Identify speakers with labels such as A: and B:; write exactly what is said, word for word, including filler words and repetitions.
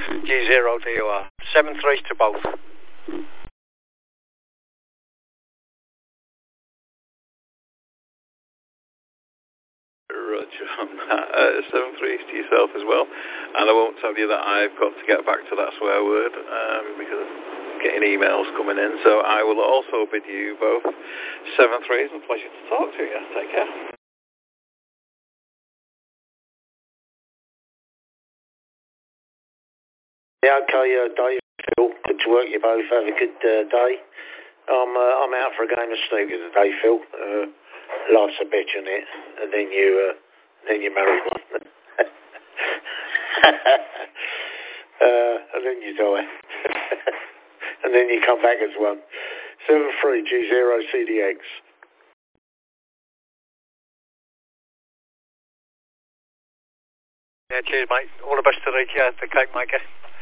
A: G zero to you are. Seven threes to both.
B: Roger on that. Uh, seven threes to yourself as well. And I won't tell you that I've got to get back to that swear word um, because I'm getting emails coming in. So I will also bid you both seven threes and pleasure to talk to you. Take care.
C: Yeah, okay, uh, Dave, Phil, good to work you both. Have a good uh, day. I'm uh, I'm out for a game of snooker today, Phil. Uh, life's a bitch, isn't it? And then you uh, then you marry one. uh, and then you die. And then you come back as one. seven three G zero C D X.
A: Yeah, cheers, mate. All the best to reach you at the cake maker.